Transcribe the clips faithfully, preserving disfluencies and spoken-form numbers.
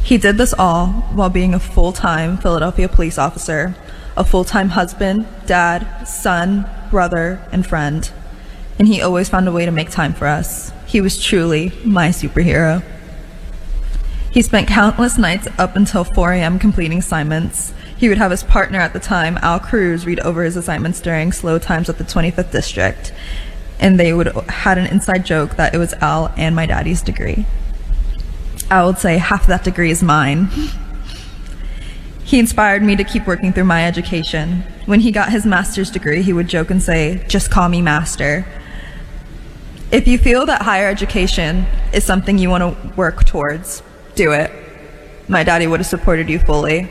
He did this all while being a full-time Philadelphia police officer, a full-time husband, dad, son, brother, and friend. And he always found a way to make time for us. He was truly my superhero. He spent countless nights up until four a.m. completing assignments. He would have his partner at the time, Al Cruz, read over his assignments during slow times at the twenty-fifth District. And they would had an inside joke that it was Al and my daddy's degree. I would say half of that degree is mine. He inspired me to keep working through my education. When he got his master's degree, he would joke and say, "Just call me master." If you feel that higher education is something you want to work towards, do it. My daddy would have supported you fully.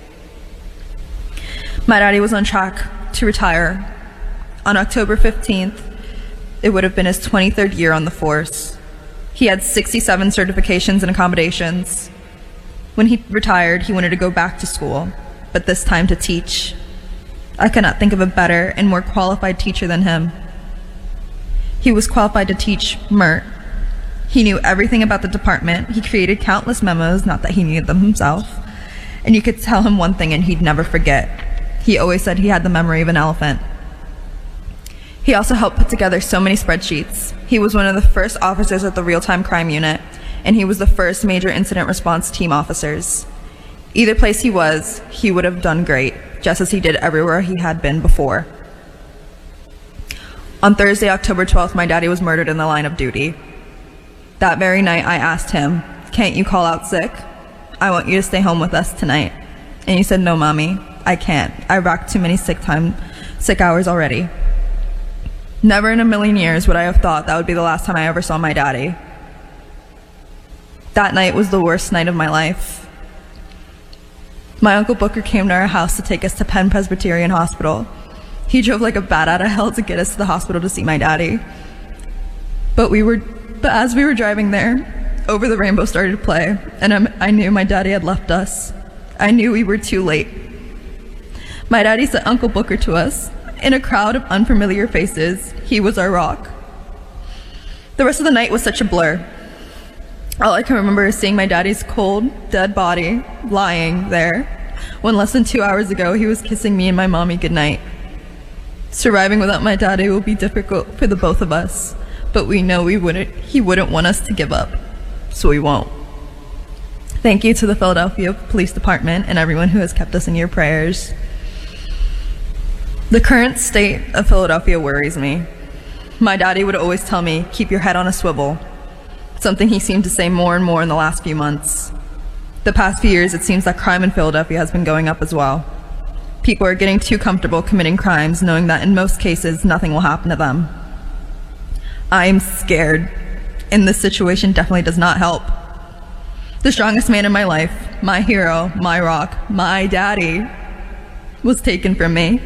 My daddy was on track to retire. On October fifteenth, it would have been his twenty-third year on the force. He had sixty-seven certifications and accommodations. When he retired, he wanted to go back to school, but this time to teach. I could not think of a better and more qualified teacher than him. He was qualified to teach M E R T. He knew everything about the department. He created countless memos, not that he needed them himself. And you could tell him one thing and he'd never forget. He always said he had the memory of an elephant. He also helped put together so many spreadsheets. He was one of the first officers at the real-time crime unit, and he was the first major incident response team officers. Either place he was, he would have done great, just as he did everywhere he had been before. On Thursday, October twelfth, my daddy was murdered in the line of duty. That very night, I asked him, "Can't you call out sick? I want you to stay home with us tonight." And he said, "No, Mommy, I can't. I racked too many sick time, sick hours already." Never in a million years would I have thought that would be the last time I ever saw my daddy. That night was the worst night of my life. My Uncle Booker came to our house to take us to Penn Presbyterian Hospital. He drove like a bat out of hell to get us to the hospital to see my daddy. But we were, but as we were driving there, Over the Rainbow started to play, and I'm, I knew my daddy had left us. I knew we were too late. My daddy sent Uncle Booker to us. In a crowd of unfamiliar faces, he was our rock. The rest of the night was such a blur. All I can remember is seeing my daddy's cold, dead body lying there, when less than two hours ago he was kissing me and my mommy goodnight. Surviving without my daddy will be difficult for the both of us, but we know we wouldn't, he wouldn't want us to give up, so we won't. Thank you to the Philadelphia Police Department and everyone who has kept us in your prayers. The current state of Philadelphia worries me. My daddy would always tell me, "Keep your head on a swivel," something he seemed to say more and more in the last few months. The past few years, it seems that crime in Philadelphia has been going up as well. People are getting too comfortable committing crimes, knowing that in most cases, nothing will happen to them. I am scared, and this situation definitely does not help. The strongest man in my life, my hero, my rock, my daddy, was taken from me.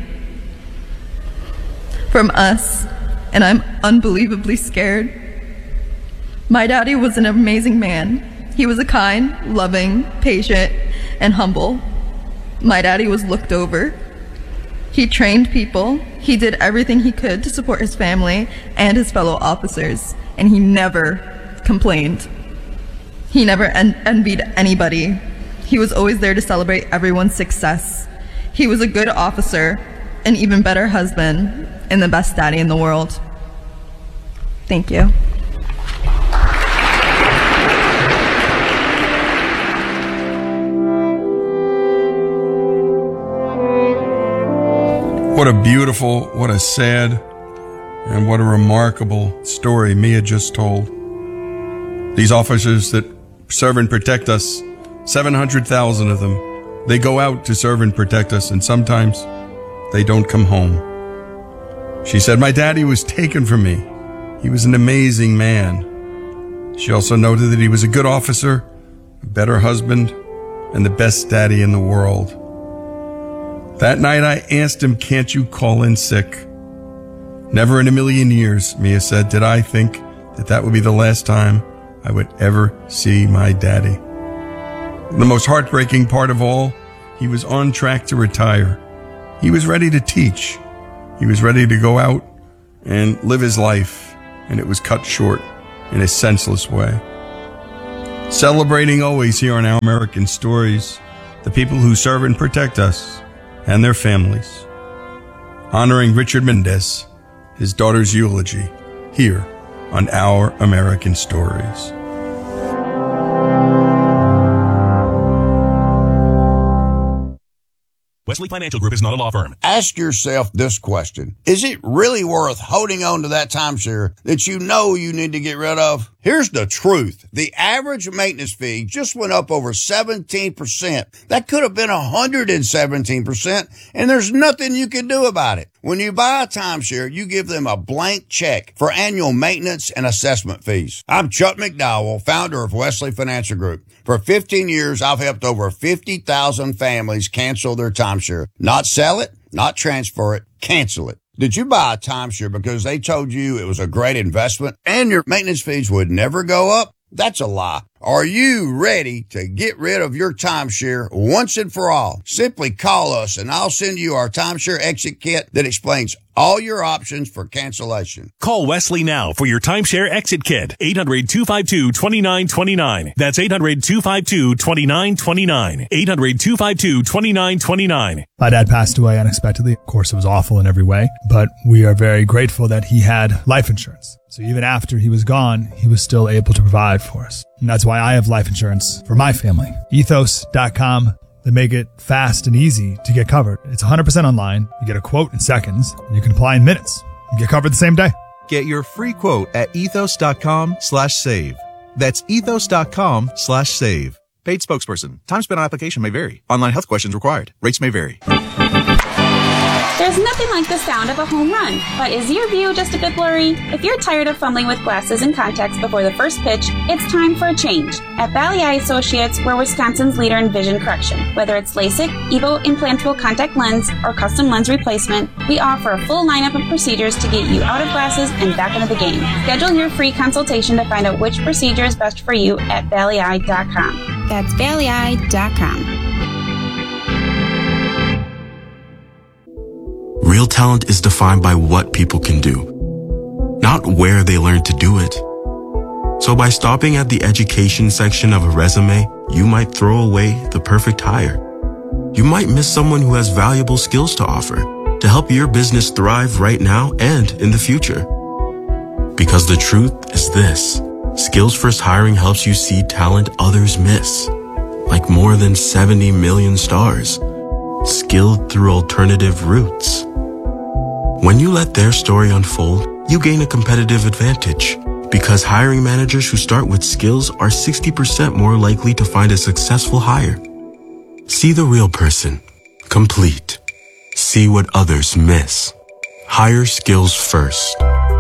From us, and I'm unbelievably scared. My daddy was an amazing man. He was a kind, loving, patient, and humble. My daddy was looked over. He trained people. He did everything he could to support his family and his fellow officers, and he never complained. He never en- envied anybody. He was always there to celebrate everyone's success. He was a good officer, an even better husband, and the best daddy in the world. Thank you. What a beautiful, what a sad, and what a remarkable story Mia just told. These officers that serve and protect us, seven hundred thousand of them, they go out to serve and protect us, and sometimes they don't come home. She said, "My daddy was taken from me. He was an amazing man." She also noted that he was a good officer, a better husband, and the best daddy in the world. That night I asked him, "Can't you call in sick?" Never in a million years, Mia said, did I think that that would be the last time I would ever see my daddy. The most heartbreaking part of all, he was on track to retire. He was ready to teach. He was ready to go out and live his life, and it was cut short in a senseless way. Celebrating always here on Our American Stories, the people who serve and protect us and their families. Honoring Richard Mendez, his daughter's eulogy, here on Our American Stories. Wesley Financial Group is not a law firm. Ask yourself this question. Is it really worth holding on to that timeshare that you know you need to get rid of? Here's the truth. The average maintenance fee just went up over seventeen percent. That could have been one hundred seventeen percent, and there's nothing you can do about it. When you buy a timeshare, you give them a blank check for annual maintenance and assessment fees. I'm Chuck McDowell, founder of Wesley Financial Group. For fifteen years, I've helped over fifty thousand families cancel their timeshare. Not sell it, not transfer it, cancel it. Did you buy a timeshare because they told you it was a great investment and your maintenance fees would never go up? That's a lie. Are you ready to get rid of your timeshare once and for all? Simply call us and I'll send you our timeshare exit kit that explains all your options for cancellation. Call Wesley now for your timeshare exit kit. eight hundred, two five two, two nine two nine. That's eight hundred, two five two, two nine two nine. eight hundred, two five two, two nine two nine. My dad passed away unexpectedly. Of course, it was awful in every way, but we are very grateful that he had life insurance. So even after he was gone, he was still able to provide for us. And that's why I have life insurance for my family. ethos dot com. They make it fast and easy to get covered. It's one hundred percent online. You get a quote in seconds, and you can apply in minutes. You get covered the same day. Get your free quote at ethos dot com slash save. That's ethos dot com slash save. Paid spokesperson. Time spent on application may vary. Online health questions required. Rates may vary. There's nothing like the sound of a home run, but is your view just a bit blurry? If you're tired of fumbling with glasses and contacts before the first pitch, it's time for a change. At Valley Eye Associates, we're Wisconsin's leader in vision correction. Whether it's LASIK, EVO implantable contact lens, or custom lens replacement, we offer a full lineup of procedures to get you out of glasses and back into the game. Schedule your free consultation to find out which procedure is best for you at valley eye dot com. That's valley eye dot com. Real talent is defined by what people can do, not where they learn to do it. So by stopping at the education section of a resume, you might throw away the perfect hire. You might miss someone who has valuable skills to offer to help your business thrive right now and in the future. Because the truth is this: Skills First Hiring helps you see talent others miss, like more than seventy million stars, skilled through alternative routes. When you let their story unfold, you gain a competitive advantage, because hiring managers who start with skills are sixty percent more likely to find a successful hire. See the real person, complete. See what others miss. Hire skills first.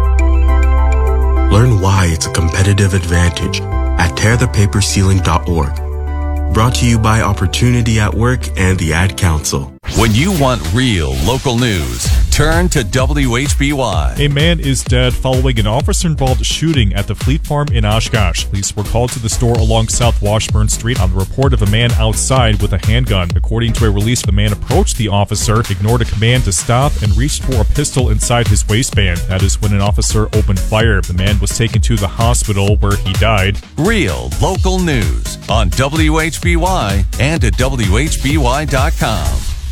Learn why it's a competitive advantage at tear the paper ceiling dot org. Brought to you by Opportunity at Work and the Ad Council. When you want real local news, turn to W H B Y. A man is dead following an officer-involved shooting at the Fleet Farm in Oshkosh. Police were called to the store along South Washburn Street on the report of a man outside with a handgun. According to a release, the man approached the officer, ignored a command to stop, and reached for a pistol inside his waistband. That is when an officer opened fire. The man was taken to the hospital where he died. Real local news on W H B Y and at W H B Y dot com.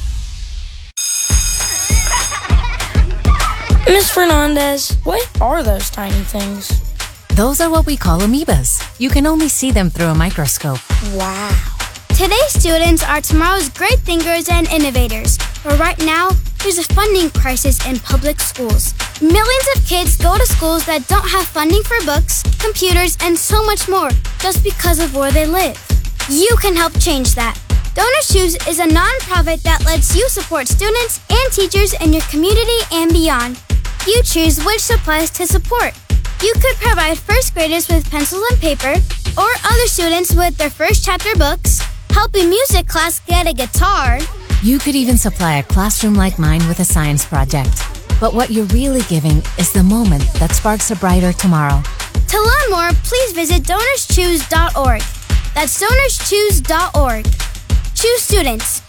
Miss Fernandez, what are those tiny things? Those are what we call amoebas. You can only see them through a microscope. Wow. Today's students are tomorrow's great thinkers and innovators. But right now, there's a funding crisis in public schools. Millions of kids go to schools that don't have funding for books, computers, and so much more just because of where they live. You can help change that. Donors Choose is a nonprofit that lets you support students and teachers in your community and beyond. You choose which supplies to support. You could provide first graders with pencils and paper, or other students with their first chapter books, help a music class get a guitar. You could even supply a classroom like mine with a science project. But what you're really giving is the moment that sparks a brighter tomorrow. To learn more, please visit donors choose dot org. That's donors choose dot org. Choose students.